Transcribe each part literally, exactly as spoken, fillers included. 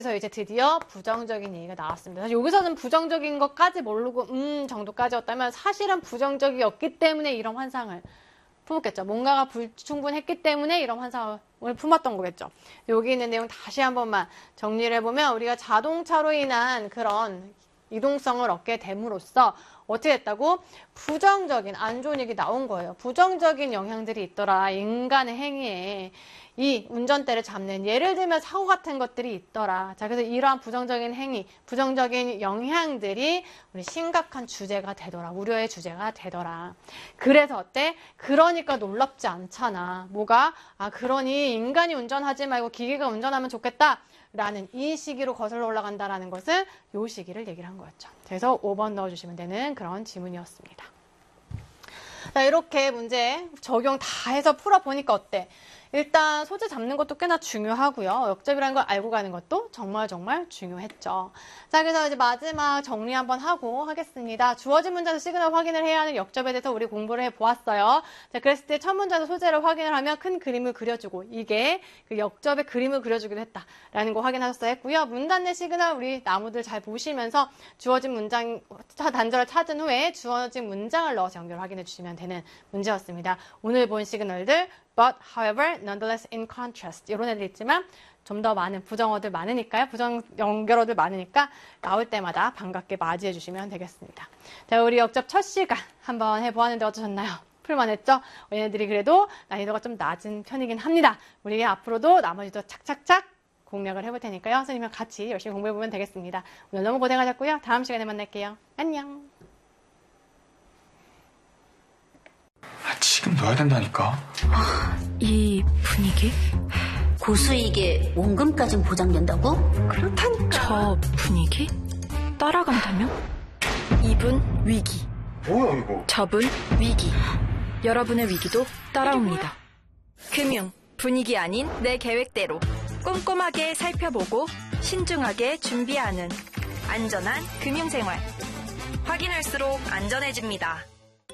그래서 이제 드디어 부정적인 얘기가 나왔습니다. 사실 여기서는 부정적인 것까지 모르고 음 정도까지였다면 사실은 부정적이었기 때문에 이런 환상을 품었겠죠. 뭔가가 불충분했기 때문에 이런 환상을 품었던 거겠죠. 여기 있는 내용 다시 한 번만 정리를 해보면 우리가 자동차로 인한 그런 이동성을 얻게 됨으로써 어떻게 됐다고? 부정적인 안 좋은 얘기 나온 거예요. 부정적인 영향들이 있더라. 인간의 행위에 이 운전대를 잡는 예를 들면 사고 같은 것들이 있더라. 자, 그래서 이러한 부정적인 행위, 부정적인 영향들이 우리 심각한 주제가 되더라. 우려의 주제가 되더라. 그래서 어때? 그러니까 놀랍지 않잖아. 뭐가? 아, 그러니 인간이 운전하지 말고 기계가 운전하면 좋겠다. 라는 이 시기로 거슬러 올라간다라는 것은 이 시기를 얘기를 한 거였죠. 그래서 오 번 넣어주시면 되는 그런 지문이었습니다. 자, 이렇게 문제 적용 다 해서 풀어보니까 어때? 일단 소재 잡는 것도 꽤나 중요하고요. 역접이라는 걸 알고 가는 것도 정말 정말 중요했죠. 자, 그래서 이제 마지막 정리 한번 하고 하겠습니다. 주어진 문장에서 시그널 확인을 해야 하는 역접에 대해서 우리 공부를 해보았어요. 자, 그랬을 때 첫 문장에서 소재를 확인을 하면 큰 그림을 그려주고 이게 그 역접의 그림을 그려주기도 했다라는 거 확인하셨어야 했고요. 문단 내 시그널 우리 나무들 잘 보시면서 주어진 문장 단절을 찾은 후에 주어진 문장을 넣어서 연결 확인해 주시면 되는 문제였습니다. 오늘 본 시그널들 but, however, nonetheless, in contrast 이런 애들 있지만 좀 더 많은 부정어들 많으니까요. 부정 연결어들 많으니까 나올 때마다 반갑게 맞이해 주시면 되겠습니다. 자, 우리 역접 첫 시간 한번 해보았는데 어떠셨나요? 풀만했죠? 얘네들이 그래도 난이도가 좀 낮은 편이긴 합니다. 우리 앞으로도 나머지도 착착착 공략을 해볼 테니까요. 선생님이랑 같이 열심히 공부해보면 되겠습니다. 오늘 너무 고생하셨고요. 다음 시간에 만날게요. 안녕. 아, 지금 넣어야 된다니까. 아, 이 분위기? 고수익에 원금까진 보장된다고? 그렇다니까. 저 분위기? 따라간다면? 이분 위기. 뭐야 이거? 저분 위기. 여러분의 위기도 따라옵니다. 금융, 분위기 아닌 내 계획대로 꼼꼼하게 살펴보고 신중하게 준비하는 안전한 금융생활. 확인할수록 안전해집니다.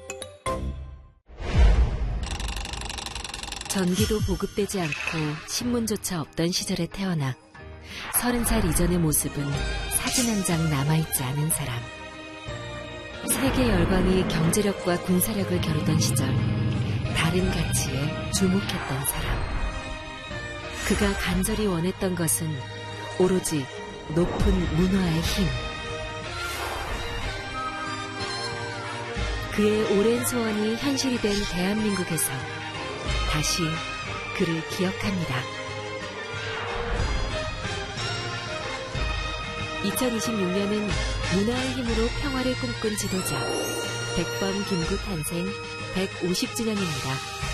전기도 보급되지 않고 신문조차 없던 시절에 태어나 서른 살 이전의 모습은 사진 한 장 남아있지 않은 사람. 세계 열강이 경제력과 군사력을 겨루던 시절 다른 가치에 주목했던 사람. 그가 간절히 원했던 것은 오로지 높은 문화의 힘. 그의 오랜 소원이 현실이 된 대한민국에서 다시 그를 기억합니다. 이천이십육 년은 문화의 힘으로 평화를 꿈꾼 지도자 백범 김구 탄생 백오십 주년입니다.